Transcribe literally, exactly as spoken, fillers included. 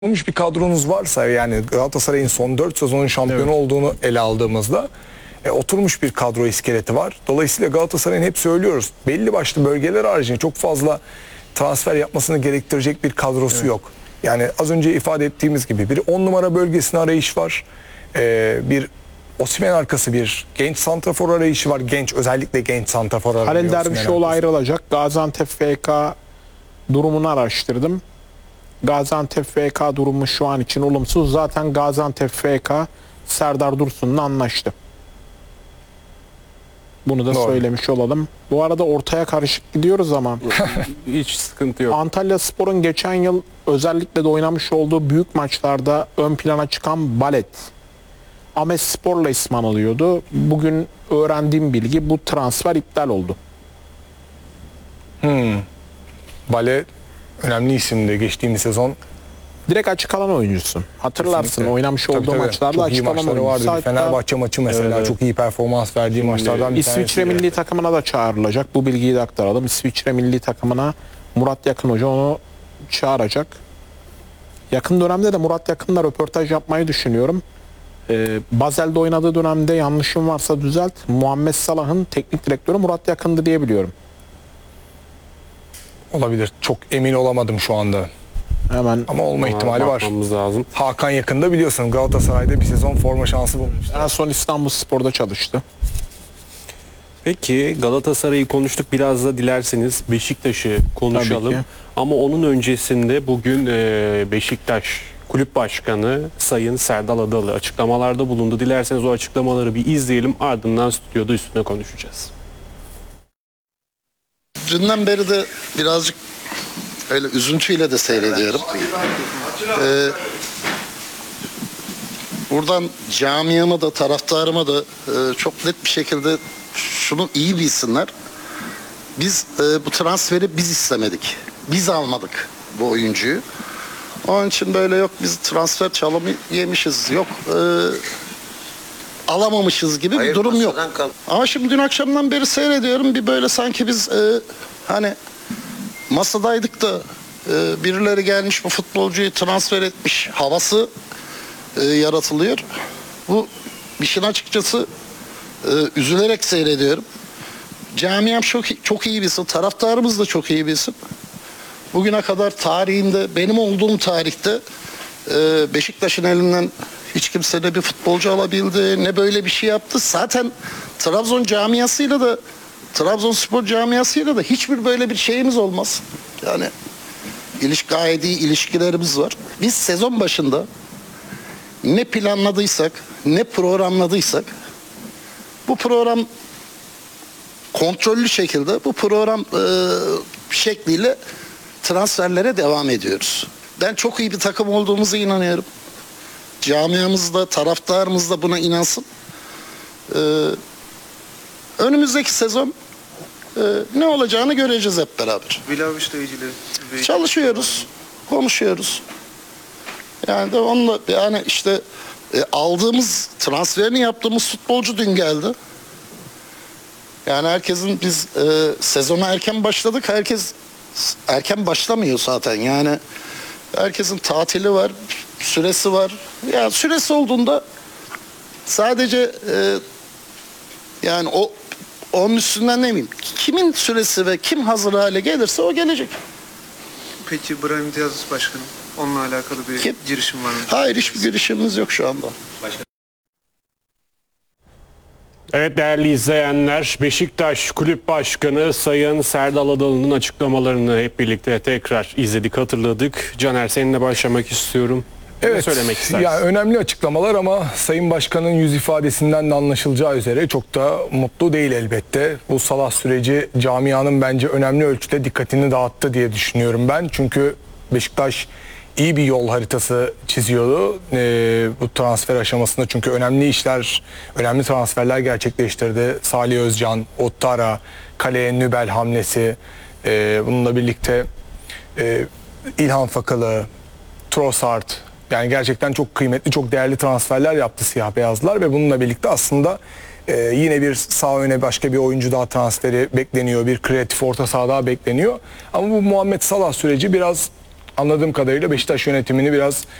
olmuş bir kadronuz varsa, yani Galatasaray'ın son dört sezonun şampiyonu evet. olduğunu ele aldığımızda e, oturmuş bir kadro iskeleti var. Dolayısıyla Galatasaray'ın hep söylüyoruz, belli başlı bölgeler haricinde çok fazla transfer yapmasını gerektirecek bir kadrosu evet. yok. Yani az önce ifade ettiğimiz gibi bir on numara bölgesine arayış var. E, bir Osimhen arkası bir genç santrafor arayışı var. Genç, özellikle genç santrafor arayışı. Halil Dervişoğlu ayrılacak. Gaziantep F K durumunu araştırdım. Gaziantep F K durumu şu an için olumsuz. Zaten Gaziantep F K Serdar Dursun'la anlaştı. Bunu da Doğru. söylemiş olalım. Bu arada ortaya karışık gidiyoruz ama hiç sıkıntı yok. Antalyaspor'un geçen yıl özellikle de oynamış olduğu büyük maçlarda ön plana çıkan Balet Amesspor'la ismi anılıyordu. Bugün öğrendiğim bilgi, bu transfer iptal oldu. Hmm. Balet önemli isimdi geçtiğimiz sezon. Direkt açık alan oyuncusu. Hatırlarsın, Kesinlikle. oynamış tabii, olduğu tabii. maçlarda çok açık alan oyuncusu. Vardı. Hatta, Fenerbahçe maçı mesela evet. çok iyi performans verdiği Şimdi, maçlardan bir İsviçre tanesi. milli takımına da çağrılacak. Bu bilgiyi de aktaralım. İsviçre milli takımına Murat Yakın Hoca onu çağıracak. Yakın dönemde de Murat Yakın'la röportaj yapmayı düşünüyorum. Ee, Basel'de oynadığı dönemde, yanlışım varsa düzelt, Muhammed Salah'ın teknik direktörü Murat Yakın'dı diye biliyorum. Olabilir. Çok emin olamadım şu anda. Hemen ama olma ihtimali var. Lazım. Hakan Yakın'da biliyorsun Galatasaray'da bir sezon forma şansı bulmuştu. En son İstanbulspor'da çalıştı. Peki Galatasaray'ı konuştuk, biraz da dilerseniz Beşiktaş'ı konuşalım. Ama onun öncesinde bugün Beşiktaş Kulüp Başkanı Sayın Serdal Adalı açıklamalarda bulundu. Dilerseniz o açıklamaları bir izleyelim, ardından stüdyoda üstüne konuşacağız. Dünden beri de birazcık öyle üzüntüyle de seyrediyorum. Ee, buradan camiama da taraftarıma da e, çok net bir şekilde şunu iyi bilsinler. Biz e, bu transferi biz istemedik. Biz almadık bu oyuncuyu. Onun için böyle yok biz transfer çalımı yemişiz, yok e, alamamışız gibi Hayır, bir durum yok. Kal. Ama şimdi dün akşamdan beri seyrediyorum, bir böyle sanki biz e, hani masadaydık da e, birileri gelmiş bu futbolcuyu transfer etmiş havası e, yaratılıyor. Bu işin açıkçası e, üzülerek seyrediyorum. Camiam çok, çok iyi bilsin, taraftarımız da çok iyi bilsin. Bugüne kadar tarihinde, benim olduğum tarihte e, Beşiktaş'ın elinden hiç kimse ne bir futbolcu alabildi, ne böyle bir şey yaptı. Zaten Trabzon camiasıyla da, Trabzonspor camiasıyla da hiçbir böyle bir şeyimiz olmaz. Yani ilişki, gayet iyi ilişkilerimiz var. Biz sezon başında ne planladıysak, ne programladıysak, bu program kontrollü şekilde, bu program e, şekliyle transferlere devam ediyoruz. Ben çok iyi bir takım olduğumuza inanıyorum. Camiamız da, taraftarımız da buna inansın. Ee, önümüzdeki sezon e, ne olacağını göreceğiz hep beraber. Vlahovic'le ilgili ve... Çalışıyoruz, konuşuyoruz. Yani de onunla, yani işte e, aldığımız, transferini yaptığımız futbolcu dün geldi. Yani herkesin, biz e, sezona erken başladık. Herkes erken başlamıyor zaten. Yani herkesin tatili var, süresi var. Ya yani süresi olduğunda sadece e, yani o onun üstünden ne bileyim, kimin süresi ve kim hazır hale gelirse o gelecek. Peki Brahim Diaz Başkanım, onunla alakalı bir kim? girişim var mı? Hayır, hiçbir girişimimiz yok şu anda. Başkan. Evet değerli izleyenler, Beşiktaş Kulüp Başkanı Sayın Serdal Adalı'nın açıklamalarını hep birlikte tekrar izledik, hatırladık. Caner, seninle başlamak istiyorum. Evet, ne söylemek istersin? Yani önemli açıklamalar ama Sayın Başkan'ın yüz ifadesinden de anlaşılacağı üzere çok da mutlu değil elbette. Bu Salah süreci camianın bence önemli ölçüde dikkatini dağıttı diye düşünüyorum ben. Çünkü Beşiktaş iyi bir yol haritası çiziyordu ee, bu transfer aşamasında, çünkü önemli işler, önemli transferler gerçekleştirdi. Salih Özcan, Ottara, kaleye Nübel hamlesi, e, bununla birlikte e, İlhan Fakalı, Trossard, yani gerçekten çok kıymetli, çok değerli transferler yaptı siyah beyazlar ve bununla birlikte aslında e, yine bir sağ öne başka bir oyuncu daha transferi bekleniyor, bir kreatif orta saha daha bekleniyor. Ama bu Muhammed Salah süreci biraz anladığım kadarıyla Beşiktaş yönetimini biraz